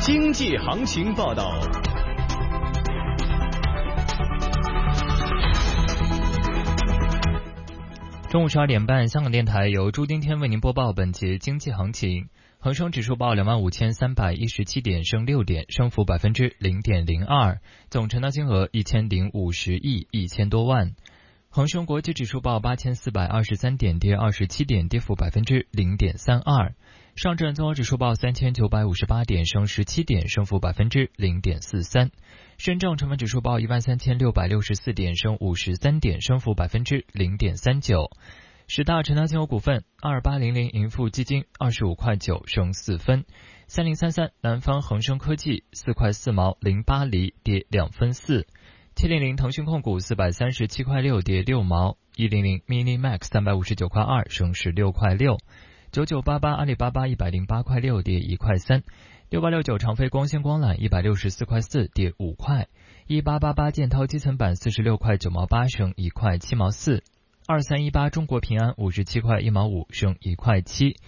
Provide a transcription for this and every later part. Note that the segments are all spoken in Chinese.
经济行情报道。 中午12点半，香港电台由朱丁天为您播报本节经济行情。恒生指数报25,317点，升6点，升幅0.02%，总成交金额1050亿1000多万。恒生国际指数报8423点，跌27点，跌幅0.32%。上证综合指数报3958点，升17点，升幅0.43%。深证成分指数报13664点，升53点，升幅0.39%。十大成交金额股份：2800盈富基金25块9升4分，3033南方恒生科技4块4毛08厘跌2分4，700腾讯控股437块6跌6毛，100 mini max 359块2升16块6，9988阿里巴巴108块6跌1块3，6869长飞光纤光缆164块4跌5块，1888建滔基层板46块9毛8升1块7毛4，2318中国平安57块1毛5升1块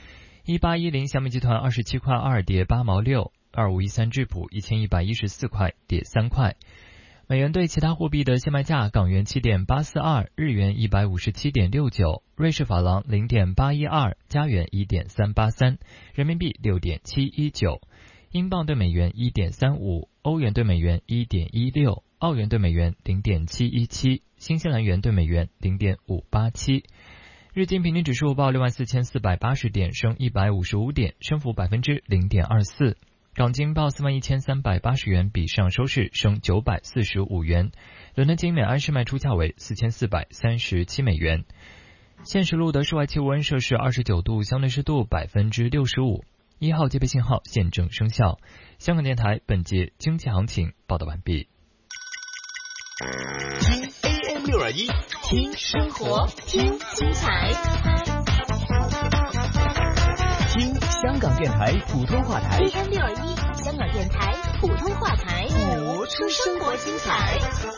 7，1810小米集团27块2跌8毛6，2513智普1114块跌3块。美元对其他货币的现卖价：港元7.842，日元157.69，瑞士法郎0.812，加元1.383，人民币6.719，英镑对美元1.35，欧元对美元1.16，澳元对美元0.717，新西兰元对美元0.587。日经平均指数报64,480点，升155点，升幅0.24%。港金报41,380元，比上收市升945元。伦敦金每安士卖出价为4,437美元。现时录的室外气温摄氏29度，相对湿度65%。1号戒备信号现正生效。香港电台本节经济行情报道完毕。 听 AM 621， 听生活，听精彩。 听香港电台普通话台 AM 621，香港电台普通话台， 活出生活精彩。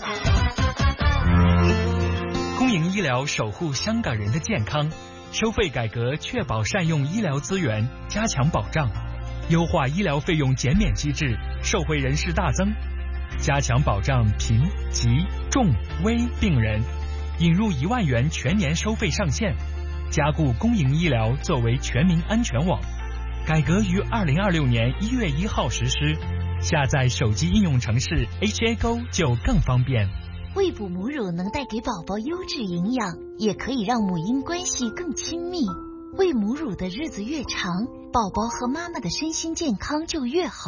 公营医疗守护香港人的健康，收费改革确保善用医疗资源，加强保障，优化医疗费用减免机制，受惠人士大增，加强保障贫、疾、重、危病人，引入1万元全年收费上限，加固公营医疗作为全民安全网。改革于2026年1月1号实施，下载手机应用程式 HA Go 就更方便。 喂哺母乳能带给宝宝优质营养，也可以让母婴关系更亲密。喂母乳的日子越长，宝宝和妈妈的身心健康就越好。